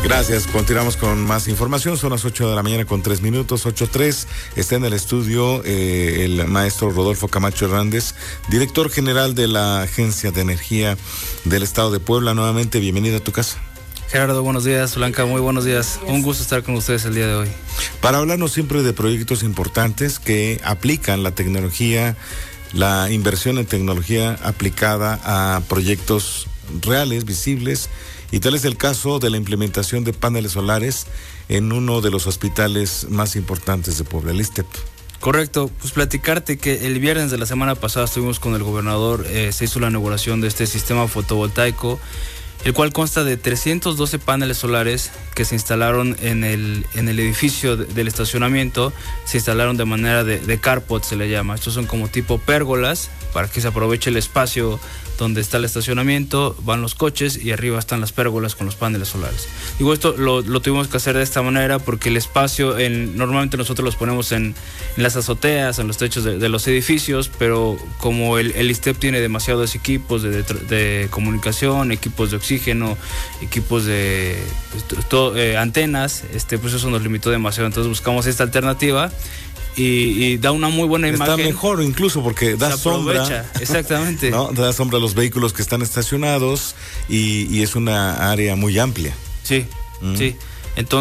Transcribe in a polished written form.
Gracias, continuamos con más información, son las 8 de la mañana con 3 minutos, 8:03, está en el estudio el maestro Rodolfo Camacho Hernández, director general de la Agencia de Energía del Estado de Puebla. Nuevamente, bienvenido a tu casa. Gerardo, buenos días. Blanca, muy buenos días. Un gusto estar con ustedes el día de hoy. Para hablarnos siempre de proyectos importantes que aplican la tecnología, la inversión en tecnología aplicada a proyectos reales, visibles, y tal es el caso de la implementación de paneles solares en uno de los hospitales más importantes de Puebla, el ISSSTEP. Correcto, pues platicarte que el viernes de la semana pasada estuvimos con el gobernador, se hizo la inauguración de este sistema fotovoltaico, el cual consta de 312 paneles solares que se instalaron en el edificio del estacionamiento. Se instalaron de manera de carport, se le llama. Estos son como tipo pérgolas para que se aproveche el espacio donde está el estacionamiento, van los coches y arriba están las pérgolas con los paneles solares. Digo, esto lo tuvimos que hacer de esta manera porque el espacio, normalmente nosotros los ponemos en las azoteas, en los techos de los edificios, pero como el ISSSTEP tiene demasiados equipos de comunicación, equipos de oxígeno, equipos de antenas, pues eso nos limitó demasiado. Entonces buscamos esta alternativa y da una muy buena imagen. Está mejor incluso porque da sombra. Exactamente. ¿No? Da sombra a los vehículos que están estacionados y es una área muy amplia. Sí, sí. Entonces